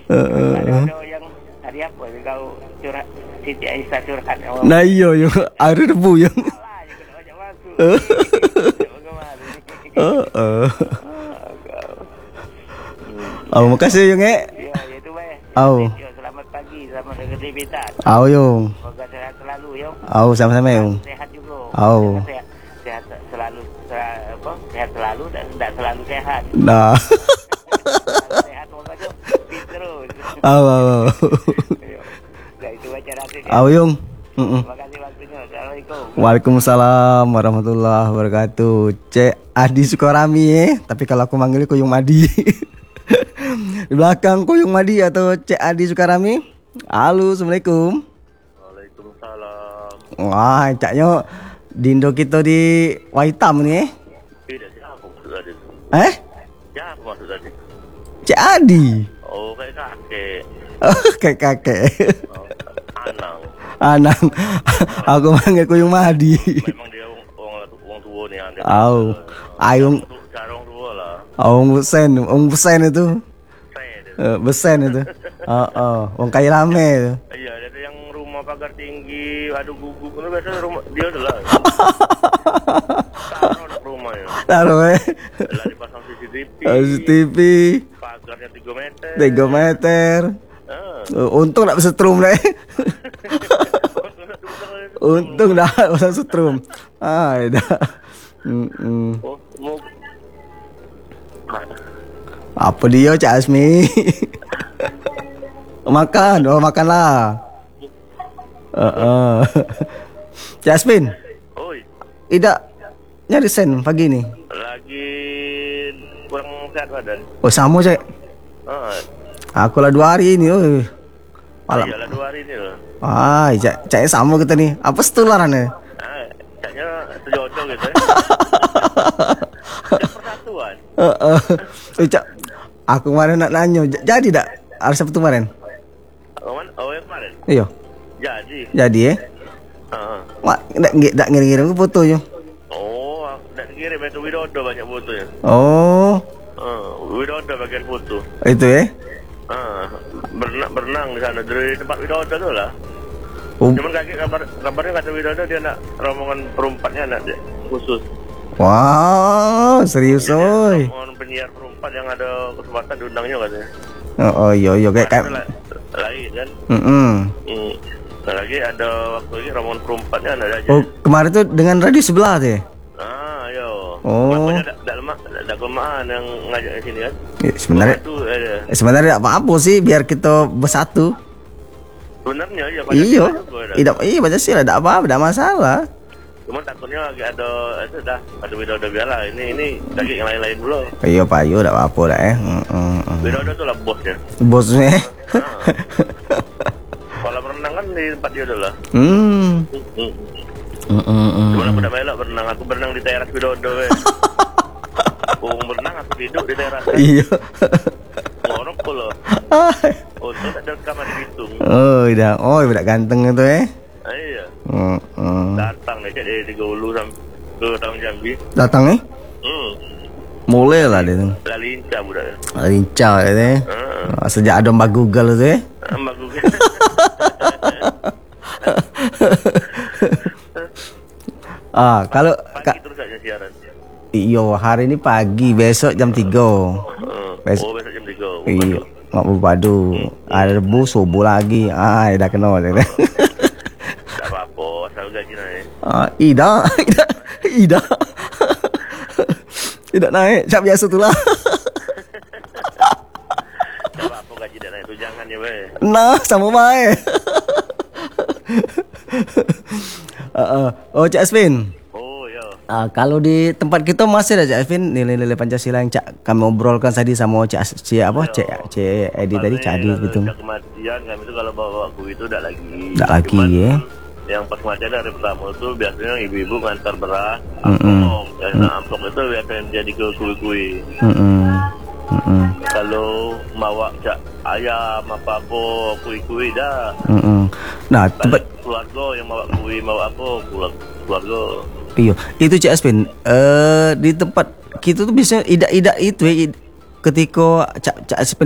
Ada yang tadi apa kau curhat Siti Aisyah curhat. Nah iya yo, air debu yo. Salah je kena ajak masuk. Heeh. Oh, makasih yo ngek. Ya, itu baik. Au. Selamat pagi, selamat beraktivitas. Au yo. Semoga sehat selalu yo. Au sama-sama yo. Sehat juga. Au. Sehat selalu, apa? Sehat selalu dan tidak selalu sehat. Nah. Sehat pokoknya fit terus. Au. Ya, itu baca nasi. Au yung. Terima kasih waktunya. Assalamualaikum. Waalaikumsalam warahmatullahi wabarakatuh. Cek Adi Sukarami tapi kalau aku manggilnya Kuyung Madi. Di belakang Kuyung Madi atau Cek Adi Sukarami. Halo, assalamualaikum. Waalaikumsalam. Wah, caknya dindo kita di Waitam nih. Tidak siapa maksud tadi? Siapa maksud tadi? Cek Adi. Oh, kayak kakek. Kayak kakek. Oh, Anang. Anang. Aku manggil Kuyung Madi. Memang dia orang tua nih anda. Au. Ayung. Cara orang tua lah. Om Besen itu. Besen itu. Wong kaya rame itu. Iya, ada yang rumah pagar tinggi, ada guguk. Itu biasanya rumah dia adalah. Taruh rumahnya. Taruh Lah dipasang CCTV. CCTV. Pagarnya 3 meter. 3 meter. Untung tak setrum deh. Untung dah pasang setrum. Dah. Oh, mau Apa dia Cak Asmi? Makanlah. Cak Asmin. oi, Tidak nyari sen pagi ni. lagi kurang sehat badan. Oh sama Cak. Aku lah 2 hari ini. Malam. Iyalah 2 hari ini loh. Cak sama kita ni. Apa setularannya? Kayaknya sejodoh gitu ya. Persatuan. Cak, aku kemarin nak nanya. Jadi tak? Hari Sabtu kemarin? Oh, yang kemarin? Iya. Jadi tak ngirim-ngirim ke fotonya. Oh, nak kirim itu Widodo banyak fotonya. Oh. Widodo bagian foto. Itu Berenang di sana dari tempat Widodo tu lah. Cuman kabarnya kata Widodo dia nak rombongan perempatnya nak dia khusus. Wow, serius oi. Rombongan penyiar perempat yang ada kesempatan diundangnya katanya. Oh iya kayak lain kan. Nah, lagi ada waktu lagi rombongan perempatnya ada aja. Oh, kemarin tu dengan radio sebelah tu ya? Yo. Oh. Ada kelemahan yang ngajak ke sini kan. Sebenarnya tak apa-apa sih biar kita bersatu. Sebenarnya ya Iya Pancasila tak apa-apa, tak masalah. Cuma takutnya lagi ada Widodo biarlah. Ini lagi yang lain-lain dulu. Iya Pak, tak apa dah Widodo tu lah bosnya. Bosnya. Kalau berenang kan di tempat dia dulu lah. Cuma aku tak melok berenang. Aku berenang di teras Widodo. Aku berenang, aku duduk di teras. Iya. Orang pula. Untuk tak ada rekaman di Bitung. Budak ganteng itu Iya. Datang deh dari 3 Hulu sampai ke Taman Jambi. Datang mulai lah dia tu. Dah lincah budak. Lincah dia sejak ada Mbak Google tu Mbak Google. Kalau pagi terus saja siaran. Iyo, hari ini pagi, besok jam 3. Besok jam 3. Iya, mak berpadu. Ada Rebu subuh lagi. Dah kena dia. Tak apa-apa, asal gaji naik. Ida. Tidak naik, cap biasa tu lah. Tak apa-apa gaji dah naik tu, jangan ya weh. Nah, sama baik. Cak Asvin. Kalau di tempat kita masih ada Cak Asvin nilai-nilai Pancasila yang kami obrolkan tadi sama Cak Edi tadi, Cak Adi gitu. Kematian kami itu kalau bawa kuih itu tak lagi. Tak lagi ya. Yang pas kematian hari pertama itu biasanya ibu-ibu ngantar beras, amplop itu biasanya jadi ke kuih-kuih. Kalau bawa ayam apa kuih-kuih dah. Nah, tempat keluarga yang bawa kuih, bawa apa keluarga. Iya, itu Cak Asvin. Di tempat kita tuh biasanya idak-idak itu ketika Cak Asvin